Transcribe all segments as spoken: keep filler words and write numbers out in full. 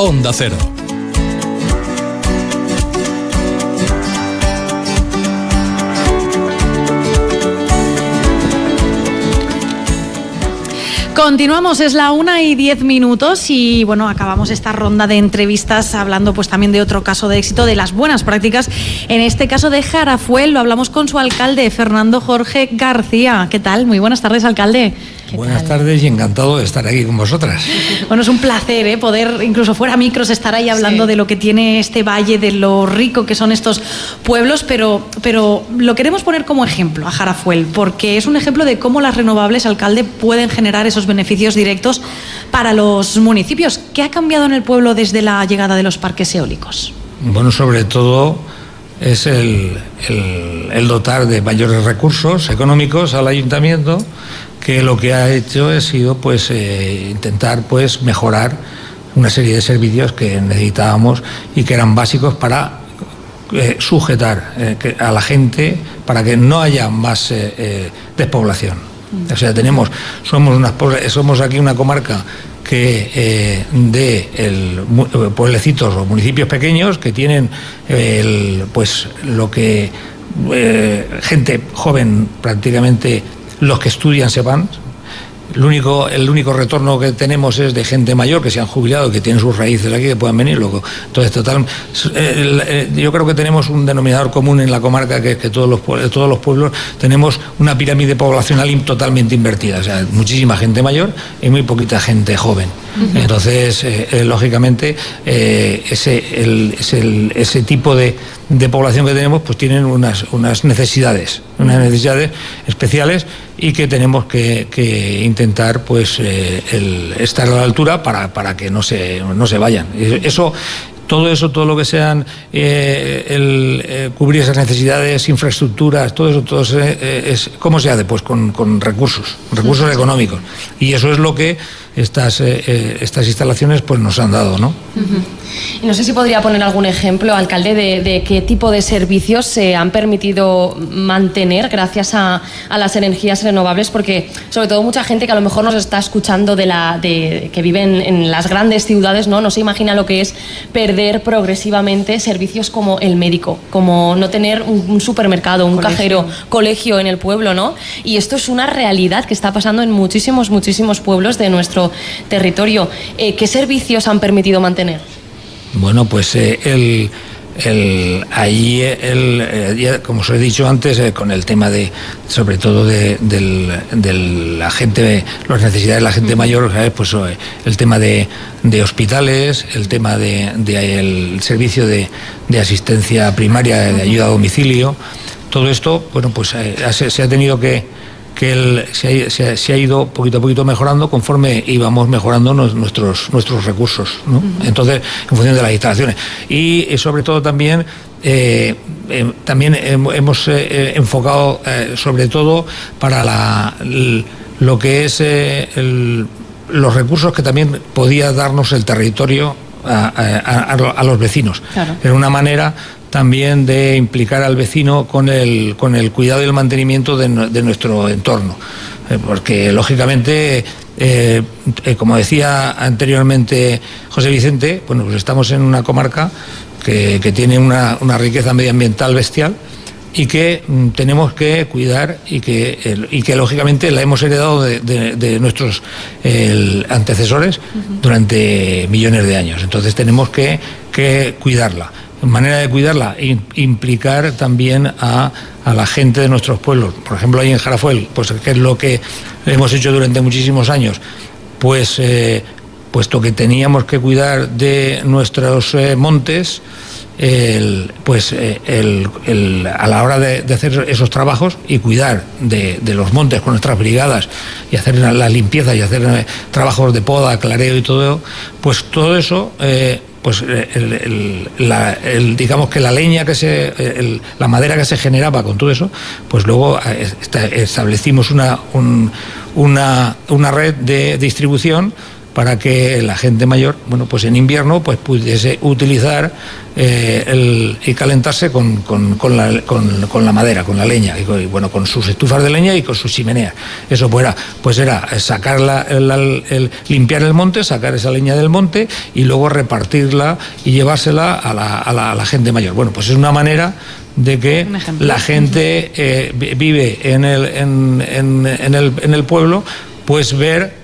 Onda Cero. Continuamos, es la una y diez minutos y bueno, acabamos esta ronda de entrevistas hablando pues también de otro caso de éxito, de las buenas prácticas, en este caso de Jarafuel. Lo hablamos con su alcalde, Fernando Jorge García. ¿Qué tal? Muy buenas tardes, alcalde. Buenas tardes y encantado de estar aquí con vosotras. Bueno, es un placer ¿eh? poder, incluso fuera micros, estar ahí hablando sí. de lo que tiene este valle, de lo rico que son estos pueblos, pero, pero lo queremos poner como ejemplo a Jarafuel, porque es un ejemplo de cómo las renovables, alcalde, pueden generar esos beneficios directos para los municipios. ¿Qué ha cambiado en el pueblo desde la llegada de los parques eólicos? Bueno, sobre todo es el, el, el dotar de mayores recursos económicos al ayuntamiento, que lo que ha hecho ha sido pues eh, intentar pues mejorar una serie de servicios que necesitábamos y que eran básicos para eh, sujetar eh, que a la gente, para que no haya más eh, eh, despoblación. O sea, tenemos somos unas somos aquí una comarca que eh, de el, pueblecitos o municipios pequeños que tienen el, pues lo que eh, gente joven, prácticamente los que estudian se van. El único, el único retorno que tenemos es de gente mayor que se han jubilado, que tienen sus raíces aquí, que puedan venir. Luego, entonces, total, el, el, yo creo que tenemos un denominador común en la comarca, que es que todos los, todos los pueblos tenemos una pirámide poblacional totalmente invertida. O sea, muchísima gente mayor y muy poquita gente joven. Uh-huh. Entonces, eh, eh, lógicamente, eh, ese, el, ese, el, ese tipo de, de población que tenemos, pues tienen unas, unas necesidades, unas necesidades especiales, y que tenemos que, que intentar pues eh, el estar a la altura para, para que no se, no se vayan. Eso, todo eso, todo lo que sean eh, el, eh, cubrir esas necesidades, infraestructuras, todo eso, todo eso eh, es, ¿cómo se hace? Pues con, con recursos, recursos sí. económicos. Y eso es lo que estas, eh, estas instalaciones pues nos han dado, ¿no? Uh-huh. Y no sé si podría poner algún ejemplo, alcalde, de, de qué tipo de servicios se han permitido mantener gracias a, a las energías renovables, porque sobre todo mucha gente que a lo mejor nos está escuchando de la de que vive en, en las grandes ciudades, ¿no? No se imagina lo que es perder progresivamente servicios como el médico, como no tener un, un supermercado, un colegio. cajero, colegio en el pueblo, ¿no? Y esto es una realidad que está pasando en muchísimos, muchísimos pueblos de nuestro territorio. Eh, ¿Qué servicios han permitido mantener? Bueno, pues eh, el, el, ahí, el, eh, como os he dicho antes, eh, con el tema de, sobre todo de, del, de la gente, las necesidades de la gente mayor, ¿sabes? Pues eh, el tema de, de hospitales, el tema de, de el servicio de, de asistencia primaria, de ayuda a domicilio, todo esto, bueno, pues eh, se, se ha tenido que que el, se, ha, se, ha, se ha ido poquito a poquito mejorando conforme íbamos mejorando nos, nuestros nuestros recursos, ¿no? Uh-huh. Entonces, en función de las instalaciones. Y, y sobre todo también eh, eh, también hemos eh, enfocado eh, sobre todo para la, el, lo que es eh, el, los recursos que también podía darnos el territorio a, a, a, a los vecinos. Claro. De una manera también de implicar al vecino con el, con el cuidado y el mantenimiento de, de nuestro entorno. Eh, porque, lógicamente, eh, eh, como decía anteriormente José Vicente, bueno, pues estamos en una comarca que, que tiene una, una riqueza medioambiental bestial y que mm, tenemos que cuidar y que, el, y que lógicamente la hemos heredado de, de, de nuestros el, antecesores uh-huh. durante millones de años. Entonces tenemos que, que cuidarla. Manera de cuidarla, implicar también a, a la gente de nuestros pueblos. Por ejemplo, ahí en Jarafuel, pues que es lo que hemos hecho durante muchísimos años, pues eh, puesto que teníamos que cuidar de nuestros eh, montes, el, pues eh, el, el, a la hora de, de hacer esos trabajos y cuidar de, de los montes con nuestras brigadas y hacer la, la limpieza y hacer eh, trabajos de poda, clareo y todo, pues todo eso... Eh, pues el, el, la, el, digamos que la leña que se, el, la madera que se generaba con todo eso, pues luego establecimos una, un, una, una red de distribución para que la gente mayor, bueno, pues en invierno pues pudiese utilizar eh, el, y calentarse con, con, con, la, con, con la madera, con la leña, y, con, y bueno, con sus estufas de leña y con sus chimeneas. Eso pues era, pues era sacar la, el, el, el, limpiar el monte, sacar esa leña del monte y luego repartirla y llevársela a la, a la, a la gente mayor. Bueno, pues es una manera de que la gente eh, vive en el, en, en, en, el, en el pueblo, pues ver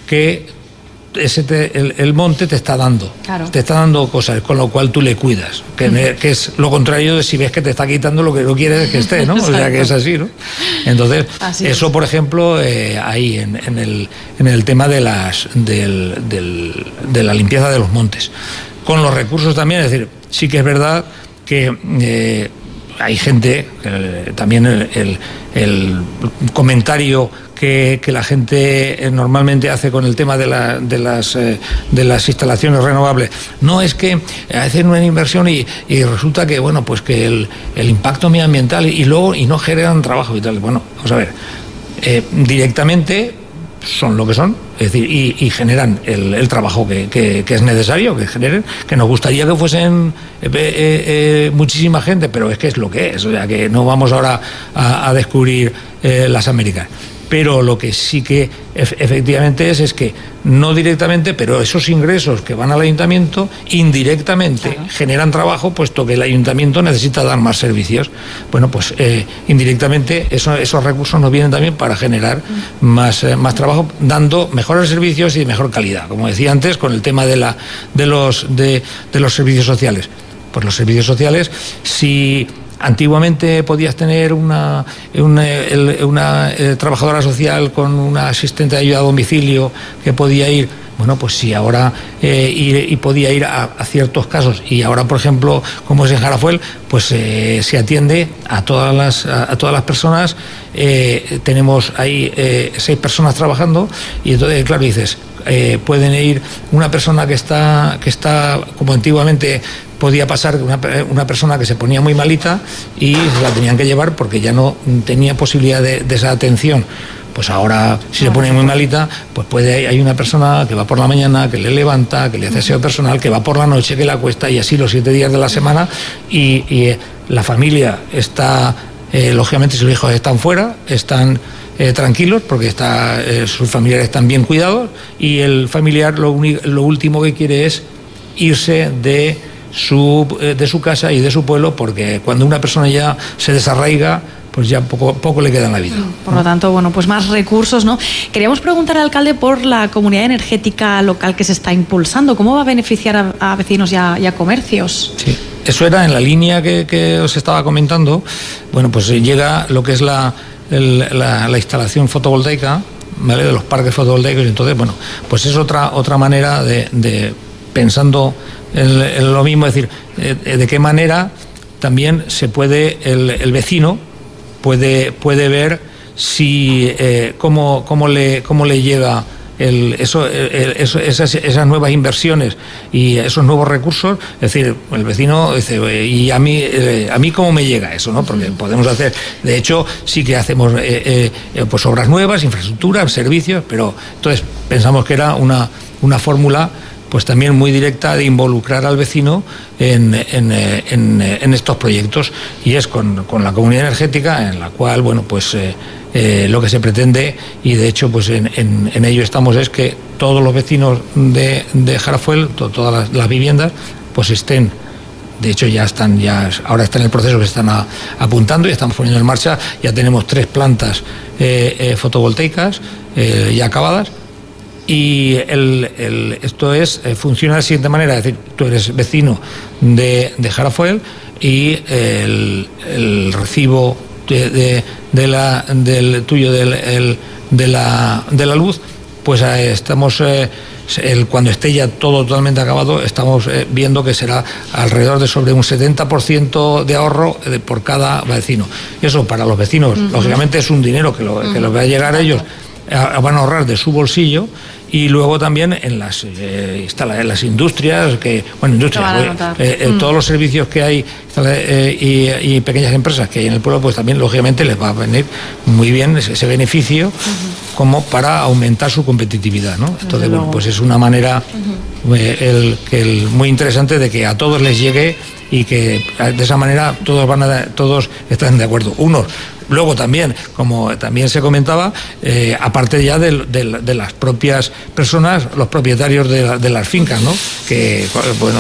que ese te, el, el monte te está dando, claro. te está dando cosas, con lo cual tú le cuidas, que, uh-huh. que es lo contrario de si ves que te está quitando lo que no quieres que esté, ¿no? O sea que es así, ¿no? Entonces, así eso es. Por ejemplo, eh, ahí en, en, el, en el tema de, las, del, del, de la limpieza de los montes. Con los recursos también, es decir, sí que es verdad que eh, hay gente, eh, también el, el, el comentario Que, que la gente normalmente hace con el tema de, la, de, las, eh, de las instalaciones renovables. No, es que hacen una inversión y, y resulta que, bueno, pues que el, el impacto medioambiental y luego y no generan trabajo y tal. Bueno, vamos a ver, eh, directamente son lo que son, es decir, y, y generan el, el trabajo que, que, que es necesario que generen, que nos gustaría que fuesen eh, eh, eh, muchísima gente, pero es que es lo que es, o sea que no vamos ahora a, a descubrir eh, las Américas. Pero lo que sí que efectivamente es, es que no directamente, pero esos ingresos que van al ayuntamiento indirectamente claro. generan trabajo, puesto que el ayuntamiento necesita dar más servicios. Bueno, pues eh, indirectamente eso, esos recursos nos vienen también para generar más, eh, más trabajo, dando mejores servicios y de mejor calidad. Como decía antes, con el tema de, la, de, los, de, de los servicios sociales. Pues los servicios sociales, si antiguamente podías tener una, una, una, una eh, trabajadora social con una asistente de ayuda a domicilio que podía ir, bueno, pues sí, ahora eh, ir, y podía ir a, a ciertos casos. Y ahora, por ejemplo, como es en Jarafuel, pues eh, se atiende a todas las, a, a todas las personas. Eh, tenemos ahí eh, seis personas trabajando y entonces, claro, dices, eh, pueden ir una persona que está, que está como antiguamente podía pasar una, una persona que se ponía muy malita y se la tenían que llevar porque ya no tenía posibilidad de, de esa atención. Pues ahora, si se pone muy malita, pues puede hay una persona que va por la mañana, que le levanta, que le hace aseo personal, que va por la noche, que la acuesta, y así los siete días de la semana, y, y la familia está, eh, lógicamente, si los hijos están fuera, están eh, tranquilos porque está, eh, sus familiares están bien cuidados, y el familiar lo, uni, lo último que quiere es irse de Su, de su casa y de su pueblo, porque cuando una persona ya se desarraiga, pues ya poco, poco le queda en la vida. Por lo tanto, bueno, pues más recursos, ¿no? Queríamos preguntar al alcalde por la comunidad energética local que se está impulsando. ¿Cómo va a beneficiar a, a vecinos y a, y a comercios? Sí, eso era en la línea que, que os estaba comentando. Bueno, pues llega lo que es la, el, la, la instalación fotovoltaica, ¿vale?, de los parques fotovoltaicos. Entonces, bueno, pues es otra, otra manera de, de pensando en, en lo mismo, es decir, eh, de qué manera también se puede, el, el vecino puede, puede ver si eh, cómo, cómo, le, cómo le llega el, eso, el, eso, esas, esas nuevas inversiones y esos nuevos recursos. Es decir, el vecino dice, ¿y a mí, eh, a mí cómo me llega eso?, ¿no? Porque podemos hacer, de hecho, sí que hacemos eh, eh, pues obras nuevas, infraestructuras, servicios, pero entonces pensamos que era una, una fórmula pues también muy directa de involucrar al vecino en, en, en, en estos proyectos, y es con, con la comunidad energética, en la cual, bueno, pues eh, eh, lo que se pretende, y de hecho pues en, en, en ello estamos, es que todos los vecinos de, de Jarafuel, to, todas las, las viviendas, pues estén, de hecho ya están, ya ahora está en el proceso que están a, apuntando y estamos poniendo en marcha. Ya tenemos tres plantas eh, eh, fotovoltaicas eh, ya acabadas. Y el, el, esto es eh, funciona de la siguiente manera, es decir, tú eres vecino de, de Jarafuel y el, el recibo de, de, de la, del tuyo del, el, de, la, de la luz, pues eh, estamos, eh, el, cuando esté ya todo totalmente acabado, estamos eh, viendo que será alrededor de sobre un setenta por ciento de ahorro de, por cada vecino. Y eso para los vecinos, uh-huh. lógicamente es un dinero que, lo, que les va a llegar a ellos, van a ahorrar de su bolsillo, y luego también en las eh, en las industrias, que bueno, industrias, eh, eh, mm. todos los servicios que hay eh, y, y pequeñas empresas que hay en el pueblo, pues también lógicamente les va a venir muy bien ese, ese beneficio uh-huh. como para aumentar su competitividad, ¿no? Entonces, bueno, pues es una manera uh-huh. eh, el, el, muy interesante de que a todos les llegue y que de esa manera todos van a todos están de acuerdo. Unos luego también, como también se comentaba, eh, aparte ya de, de, de las propias personas, los propietarios de, de las fincas, ¿no? Que bueno,